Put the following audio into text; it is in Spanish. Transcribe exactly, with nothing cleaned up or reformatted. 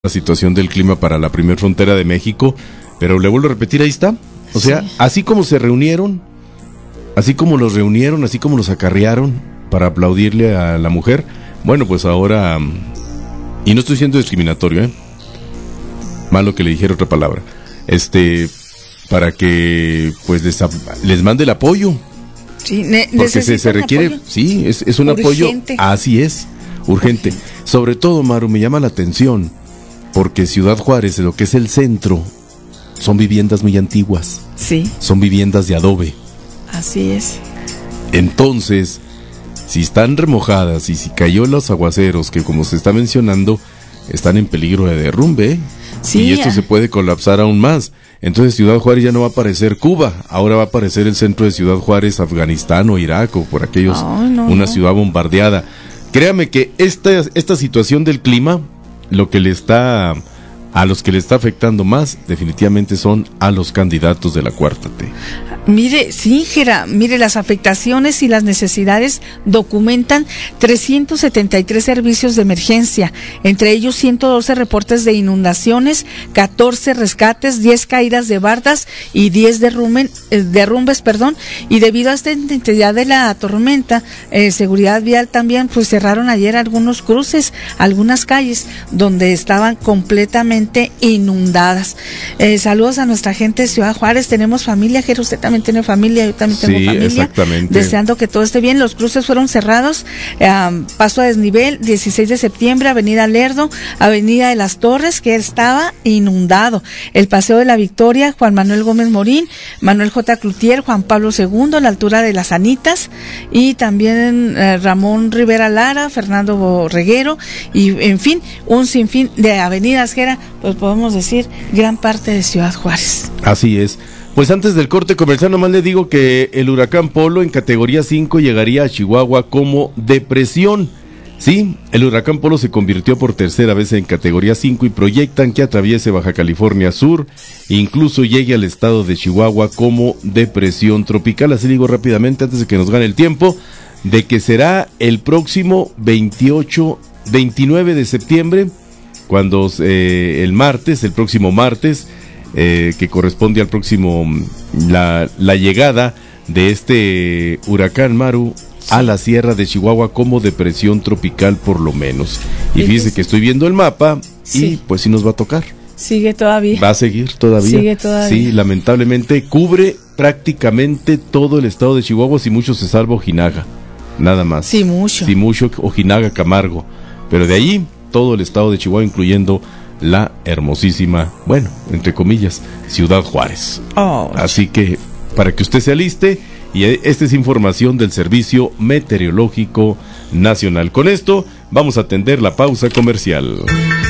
la situación del clima para la primer frontera de México, pero le vuelvo a repetir, ahí está. O sea, sí. Así como se reunieron, así como los reunieron, así como los acarrearon para aplaudirle a la mujer, bueno, pues ahora, y no estoy siendo discriminatorio, ¿eh? Malo que le dijera otra palabra, este, para que pues les, les mande el apoyo. Sí, ne- porque se, se requiere, apoyo. Sí, es, es un urgente. Apoyo, así es, urgente. urgente. Sobre todo, Maru, me llama la atención, porque Ciudad Juárez, lo que es el centro, son viviendas muy antiguas. Sí. Son viviendas de adobe. Así es. Entonces, si están remojadas y si cayó los aguaceros, que como se está mencionando, están en peligro de derrumbe, sí, y esto ya se puede colapsar aún más. Entonces Ciudad Juárez ya no va a parecer Cuba, ahora va a parecer el centro de Ciudad Juárez, Afganistán o Irak, o por aquellos, oh, no, una no. ciudad bombardeada. Créame que esta, esta situación del clima, lo que le está, a los que le está afectando más, definitivamente son a los candidatos de la Cuarta T. Mire, sí, Jera, mire, las afectaciones y las necesidades documentan trescientos setenta y tres servicios de emergencia, entre ellos ciento doce reportes de inundaciones, catorce rescates, diez caídas de bardas y diez derrumben, eh, derrumbes, perdón, y debido a esta intensidad de la tormenta, eh, seguridad vial también, pues cerraron ayer algunos cruces, algunas calles donde estaban completamente inundadas. Eh, saludos a nuestra gente de Ciudad Juárez, tenemos familia, Jera, usted también tiene familia, yo también tengo sí, familia, exactamente. Deseando que todo esté bien. Los cruces fueron cerrados, eh, paso a desnivel, dieciséis de septiembre, avenida Lerdo, avenida de las Torres, que estaba inundado, el paseo de la Victoria, Juan Manuel Gómez Morín, Manuel J. Cloutier, Juan Pablo segundo, a la altura de las Anitas, y también eh, Ramón Rivera Lara, Fernando Borreguero, y en fin, un sinfín de avenidas, Jera, pues podemos decir, gran parte de Ciudad Juárez. Así es. Pues antes del corte comercial, nomás le digo que el huracán Polo en categoría cinco llegaría a Chihuahua como depresión. Sí, el huracán Polo se convirtió por tercera vez en categoría cinco y proyectan que atraviese Baja California Sur e incluso llegue al estado de Chihuahua como depresión tropical. Así digo rápidamente, antes de que nos gane el tiempo, de que será el próximo veintiocho, veintinueve de septiembre, cuando eh, el martes, el próximo martes, Eh, que corresponde al próximo, la, la llegada de este huracán Maru a la sierra de Chihuahua como depresión tropical por lo menos. Y fíjese que estoy viendo el mapa y sí, pues sí nos va a tocar. Sigue todavía. Va a seguir todavía. Sigue todavía. Sí, lamentablemente cubre prácticamente todo el estado de Chihuahua, si mucho se salva Ojinaga, nada más. Sí, mucho. Sí, mucho Ojinaga, Camargo. Pero de ahí todo el estado de Chihuahua, incluyendo la hermosísima, bueno, entre comillas, Ciudad Juárez. Oh. Así que, para que usted se aliste, y esta es información del Servicio Meteorológico Nacional. Con esto, vamos a atender la pausa comercial.